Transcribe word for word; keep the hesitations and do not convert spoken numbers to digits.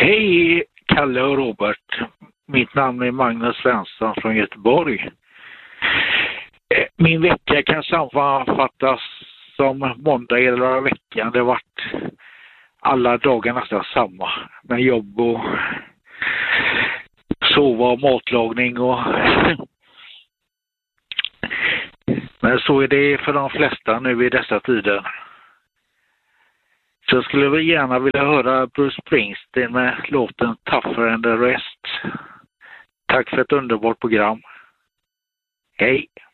Hej Kalle och Robert. Mitt namn är Magnus Svensson från Göteborg. Min vecka kan sammanfattas som måndag hela veckan. Det har varit alla dagar nästan samma. Med jobb och sova och matlagning. Och men så är det för de flesta nu i dessa tider. Så jag skulle väl gärna vilja höra Bruce Springsteen med låten Tougher than the Rest. Tack för ett underbart program. Hej!